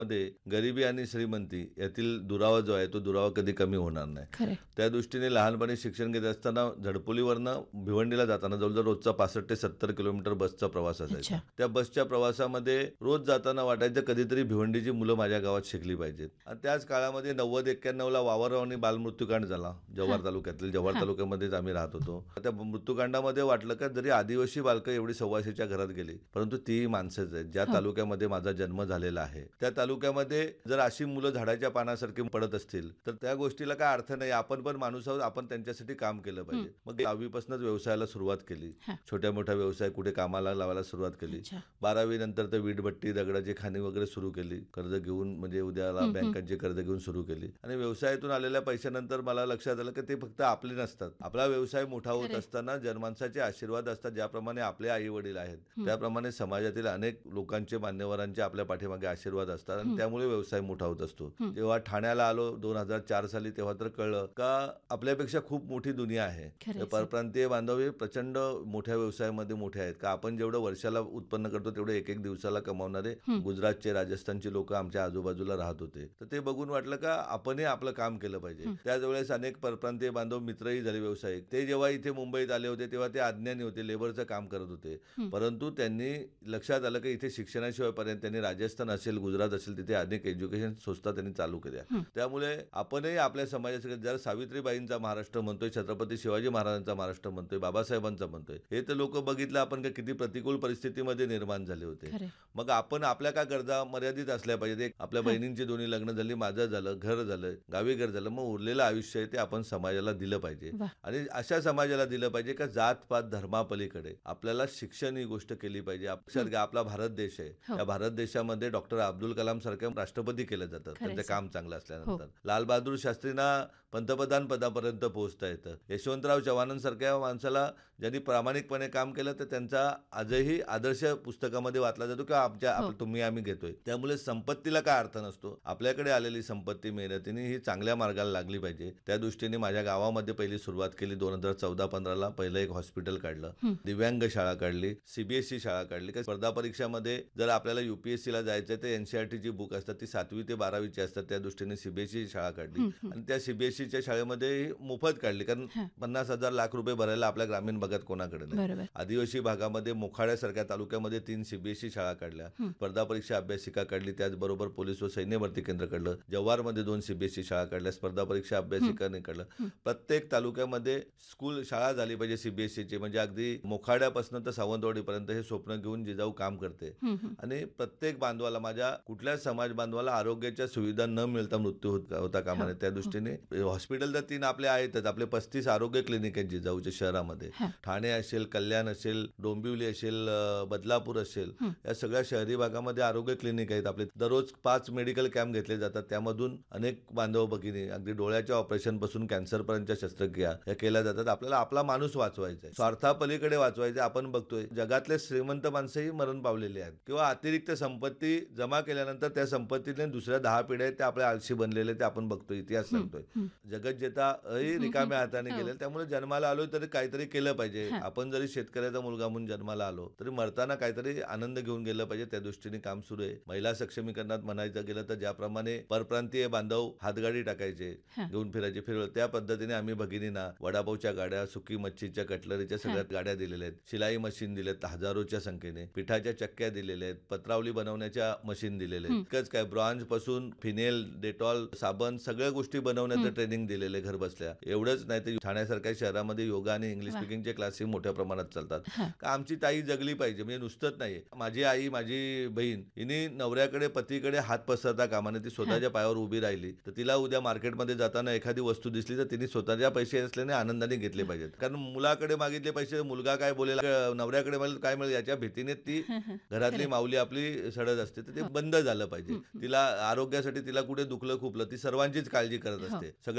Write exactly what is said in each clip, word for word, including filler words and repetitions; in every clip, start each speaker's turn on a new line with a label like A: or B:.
A: मध्ये गरिबी आणि श्रीमंती यातील दुरावा जो आहे तो दुरावा कधी कमी होणार नाही. त्या दृष्टीने लहानपणी शिक्षण घेत असताना झडपोलीवरनं भिवंडीला जाताना जवळजवळ रोजचा पासष्ट ते सत्तर किलोमीटर बसचा प्रवास असायचा. त्या बसच्या प्रवासामध्ये रोज जाताना वाटायचं कधीतरी भिवंडीची मुलं माझ्या गावात शिकली पाहिजेत. आणि त्याच काळामध्ये नव्वद एक्क्याण्णव ला वावरराव आणि बालमृत्यूकांड झाला जव्हार तालुक्यातील. जव्हार तालुक्यामध्येच आम्ही राहत होतो. त्या मृत्यूकांडामध्ये वाटलं का जरी आदिवासी बालकं एवढी सव्वाशेच्या घरात गेली परंतु ती माणसंच आहेत. ज्या तालुक्यामध्ये माझा जन्म झालेला आहे त्या तालुक्यामध्ये जर अशी मुलं झाडाच्या पानासारखी पडत असतील तर त्या गोष्टीला काय अर्थ नाही. आपण पण माणूस आहोत, आपण त्यांच्यासाठी काम केलं पाहिजे. मग दहावीपासूनच व्यवसायाला सुरुवात केली. छोट्या मोठ्या व्यवसाय कुठे कामाला लावायला सुरुवात केली. बारावी नंतर तर वीटभट्टी दगडाची खाणी वगैरे सुरू केली. कर्ज घेऊन म्हणजे उद्याला बँकांची कर्ज घेऊन सुरू केली. आणि व्यवसायातून आलेल्या पैशानंतर मला लक्षात आलं की ते फक्त आपले नसतात. आपला व्यवसाय मोठा होत असताना जनमानसाचे आशीर्वाद असतात. ज्याप्रमाणे आपले आई वडील आहेत त्याप्रमाणे समाजातील अनेक लोकांचे मान्यवरांचे आपल्या पाठीमागे आशीर्वाद असतात आणि त्यामुळे व्यवसाय मोठा होत असतो. जेव्हा ठाण्याला आलो दोन हजार चार साली तेव्हा तर कळलं का आपल्यापेक्षा खूप मोठी दुनिया आहे. परप्रांतीय बांधव हे प्रचंड मोठ्या व्यवसायामध्ये मोठे आहेत. का आपण जेवढं वर्षाला उत्पन्न करतो तेवढे एक एक दिवसाला कमावणारे गुजरातचे राजस्थानचे लोक आमच्या आजूबाजूला राहत होते. तर ते बघून वाटलं का आपणही आपलं काम केलं पाहिजे. त्याच वेळेस अनेक परप्रांतीय बांधव मित्रही झाले व्यावसायिक. ते जेव्हा इथे मुंबईत आले होते तेव्हा ते अज्ञानी होते, लेबरचं काम करत होते. परंतु त्यांनी लक्षात आलं की इथे शिक्षणाशिवाय पर्यंत त्यांनी राजस्थान असेल गुजरात असेल तिथे अनेक एज्युकेशन संस्था त्यांनी चालू केल्या. त्यामुळे आपणही आपल्या समाजासाठी जर सावित्रीबाईंचा महाराष्ट्र म्हणतोय, छत्रपती शिवाजी महाराजांचा महाराष्ट्र म्हणतोय, बाबासाहेबांचा म्हणतोय, हे तर लोक बघितलं आपण किती प्रतिकूल परिस्थितीमध्ये निर्माण झाले होते. मग आपण आपल्या का गरजा मर्यादित असल्या पाहिजेत. आपल्या बहिणींची दोन्ही लग्न झाली, माझं झालं, घर झालं, गावी घर झालं, मग उरलेलं आयुष्य आहे ते आपण समाजाला दिलं पाहिजे. आणि अशा समाजाला दिलं पाहिजे का जात पात धर्मापलीकडे आपल्याला शिक्षण ही गोष्ट केली पाहिजे. आपला भारत देश आहे. या भारत देशामध्ये डॉक्टर अब्दुल कलाम सारख्या राष्ट्रपती केले जातात त्यांचं काम चांगलं असल्यानंतर. लालबहादूर शास्त्रींना पंतप्रधान पदापर्यंत पोहोचता येतं. यशवंतराव चव्हाणांसारख्या माणसाला ज्यांनी प्रामाणिकपणे काम केलं तर त्यांचा आजही आदर्श पुस्तकामध्ये वाचला जातो किंवा आमच्या तुम्ही आम्ही घेतोय. त्यामुळे संपत्तीला काय अर्थ नसतो. आपल्याकडे आलेली संपत्ती मेहनतीने ही चांगल्या मार्गाला लागली पाहिजे. त्या दृष्टीने माझ्या गावामध्ये पहिली सुरुवात केली. दोन हजार चौदा पंधराला पहिलं एक हॉस्पिटल काढलं, दिव्यांग शाळा काढली, सीबीएसई शाळा काढली. स्पर्धा परीक्षामध्ये जर आपल्याला युपीएससी ला जायचं तर एनसीआरटीची बुक असतात ती सातवी ते बारावीची असतात. त्या दृष्टीने सीबीएसई शाळा काढली आणि त्या सीबीएसईच्या शाळेमध्ये मोफत काढली. कारण पन्नास हजार लाख रुपये भरायला आपल्या ग्रामीण भागात कोणाकडे नाही. आदिवासी भागामध्ये मोखाड्यासारख्या तालुक्यामध्ये तीन सीबीएसई शाळा काढल्या, स्पर्धा परीक्षा अभ्यासिका काढली, त्याचबरोबर पोलीस व सैन्य भरती केंद्र काढलं, जव्हारमध्ये दोन सीबीएसई शाळा काढल्या, स्पर्धा परीक्षा अभ्यासिकाने काढलं. प्रत्येक तालुक्यामध्ये स्कूल शाळा झाली पाहिजे सीबीएसईची. म्हणजे अगदी मोखाड्यापासून तर सावंतवाडीपर्यंत हे स्वप्न घेऊन जिजाऊ काम करते. आणि प्रत्येक बांधवाला माझ्या कुठल्याच समाज बांधवाला आरोग्याच्या सुविधा न मिळता मृत्यू होता कामा नये. त्या दृष्टीने हॉस्पिटल तर तीन आपले आहेतच. आपले पस्तीस आरोग्य क्लिनिक आहेत जिजाऊच्या शहरामध्ये. ठाणे असेल, कल्याण असेल, डोंबिवली असेल, बदलापूर असेल, या सगळ्या शहरी भागामध्ये आरोग्य क्लिनिक आहेत आपले. दररोज पाच मेडिकल कॅम्प घेतले जातात. त्यामधून अनेक बांधव भगिनी अगदी डोळ्याच्या ऑपरेशन पासून कॅन्सर पर्यंतच्या शस्त्रक्रिया या केल्या जातात. आपल्याला आपला माणूस वाचवायचा आहे, स्वार्थापलीकडे वाचवायचं. आपण बघतोय जगातले श्रीमंत माणसंही मरण पावलेले आहेत किंवा अतिरिक्त संपत्ती जमा केल्यानंतर त्या संपत्तीने दुसऱ्या दहा पिढ्या ते आपल्या आळशी बनलेले ते आपण बघतोय, इतिहास सांगतोय. जगत जेता रिकाम्या हाताने गेले. त्यामुळे जन्माला आलो तरी काहीतरी केलं पाहिजे. आपण जरी शेतकऱ्याचा मुलगा म्हणून जन्माला आलो तरी मरताना काहीतरी आनंद घेऊन गेलं पाहिजे. त्या दृष्टीने काम सुरू आहे. महिला सक्षमीकरणात म्हणायचं गेलं तर ज्याप्रमाणे परप्रांतीय बांधव हातगाडी टाकायचे, घेऊन फिरायचे, फिरवलं, त्या पद्धतीने आम्ही भगिनींना वडापावच्या गाड्या, सुकी मच्छीच्या, कटलरीच्या सगळ्या गाड्या दिलेल्या आहेत. शिलाई मशीन दिलेत हजारोच्या संख्येने, पिठाच्या चक्क्या दिलेल्या आहेत, पत्रावली बनवण्याच्या मशीन दिलेले आहेत. इतकंच काय ब्रॉन्झ पासून फिनेल, डेटॉल, साबण सगळ्या गोष्टी बनवण्याचं ट्रेनिंग दिलेले घर बसल्या. एवढंच नाही तर ठाण्यासारख्या शहरामध्ये योगा आणि इंग्लिश स्पीकिंगचे क्लासेस मोठ्या प्रमाणात चालतात. का आमची ताई जगली पाहिजे. म्हणजे नुसतंच नाही, माझी आई, माझी बहीण हिने नवऱ्याकडे पतीकडे हात पसरता कामाने ती स्वतःच्या पायावर उभी राहिली तर तिला उद्या मार्केटमध्ये जाताना एखादी वस्तू दिसली तर तिने स्वतःच्या पैसे असल्याने आनंदाने घेतले पाहिजेत. कारण मुलाकडे मागितले पैसे, मुलगा काय बोलेल, नवऱ्याकडे मिळेल काय मिळेल याच्या भीतीने ती घरातली माऊली आपली सडत असते. तर ते बंद झालं पाहिजे. तिला आरोग्यासाठी तिला कुठे दुखलं खुपलं ती सर्वांचीच काळजी करत असते. सगळ्या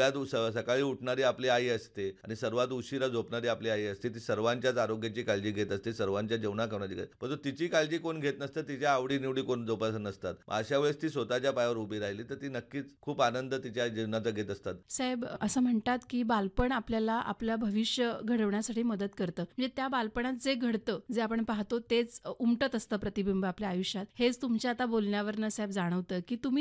A: सगळ्यात उ- स- सकाळी उठणारी आपली आई असते आणि सर्वात उशिरा झोपणारी आपली आई असते. ती सर्वांच्याच आरोग्याची काळजी घेत असते, सर्वांच्या जेवणा खावण्याची घेत, पण तिची काळजी कोण घेत नसतं, तिच्या आवडीनिवडी कोण जोपासत नसतात. अशा वेळेस ती स्वतःच्या पायावर उभी राहिली तर ती नक्कीच खूप आनंद तिच्या जीवनाचा घेत असतात.
B: साहेब, असं म्हणतात की बालपण आपल्याला आपलं भविष्य घडवण्यासाठी मदत करतं. म्हणजे त्या बालपणात जे घडतं, जे आपण पाहतो तेच उमटत असतं प्रतिबिंब आपल्या आयुष्यात. हेच तुमच्या आता बोलण्यावरनं साहेब जाणवतं की तुम्ही